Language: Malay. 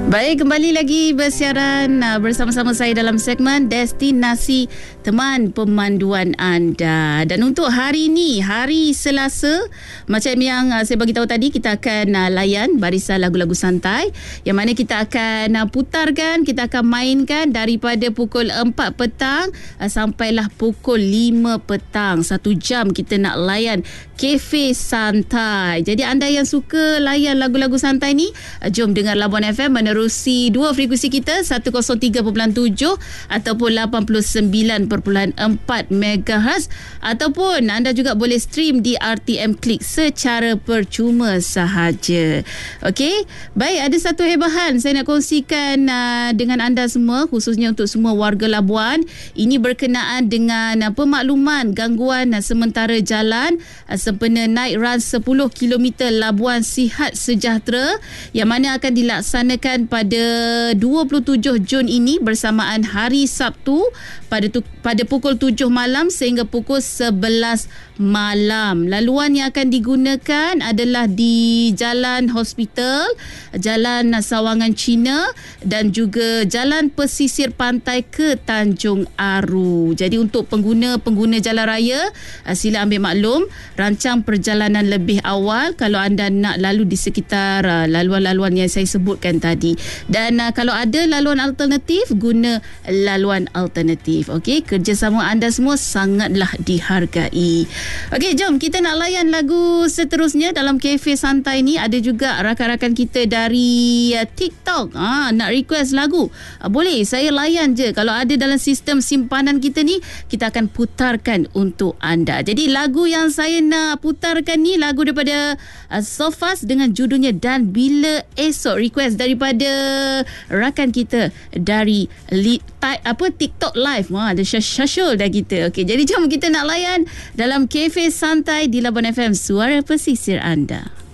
Baik, kembali lagi bersiaran bersama-sama saya dalam segmen Destinasi Teman Pemanduan Anda. Dan untuk hari ini, hari Selasa, macam yang saya bagi tahu tadi, kita akan layan barisan lagu-lagu santai yang mana kita akan putarkan, kita akan mainkan daripada pukul 4 petang sampailah pukul 5 petang. 1 jam kita nak layan Cafe Santai. Jadi anda yang suka layan lagu-lagu santai ni, jom dengar Labuan FM menerusi dua frekuensi kita, 103.7 ataupun 89.4 MHz, ataupun anda juga boleh stream di RTM Klik secara percuma sahaja. Okey, baik, ada satu hebahan saya nak kongsikan dengan anda semua, khususnya untuk semua warga Labuan. Ini berkenaan dengan pemakluman gangguan sementara jalan sempena naik run 10 km Labuan Sihat Sejahtera yang mana akan dilaksanakan pada 27 Jun ini bersamaan hari Sabtu pada pukul 7 malam sehingga pukul 11 malam. Laluan yang akan digunakan adalah di Jalan Hospital, Jalan Sawangan Cina dan juga Jalan Pesisir Pantai ke Tanjung Aru. Jadi untuk pengguna jalan raya, sila ambil maklum, rancang perjalanan lebih awal kalau anda nak lalu di sekitar laluan-laluan yang saya sebutkan tadi. Dan kalau ada laluan alternatif, guna laluan alternatif. Okey, kerjasama anda semua sangatlah dihargai. Okey, jom kita nak layan lagu seterusnya dalam Cafe Santai ni. Ada juga rakan-rakan kita dari TikTok nak request lagu. Boleh, saya layan je. Kalau ada dalam sistem simpanan kita ni, kita akan putarkan untuk anda. Jadi lagu yang saya nak putarkan ni lagu daripada Sofas dengan judulnya Dan Bila Esok, request daripada rakan kita dari TikTok Live. Ada Syashul dah kita. Okey, jadi jom kita nak layan dalam Cafe Santai di Labuan FM, suara pesisir anda.